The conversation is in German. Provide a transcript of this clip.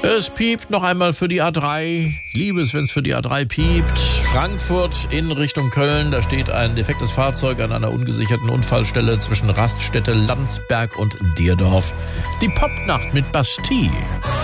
Es piept noch einmal für die A3. Ich liebe es, wenn es für die A3 piept. Frankfurt in Richtung Köln. Da steht ein defektes Fahrzeug an einer ungesicherten Unfallstelle zwischen Raststätte Landsberg und Dierdorf. Die Popnacht mit Bastille.